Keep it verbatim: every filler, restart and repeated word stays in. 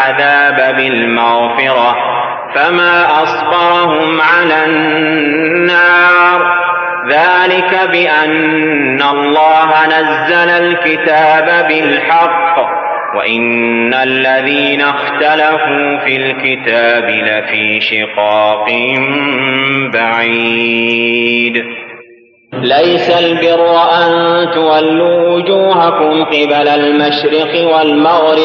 العذاب بالمغفرة فما أصبرهم على النار ذلك بأن الله نزل الكتاب بالحق وإن الذين اختلفوا في الكتاب لفي شقاق بعيد. ليس البر أن تولوا وجوهكم قبل المشرق والمغرب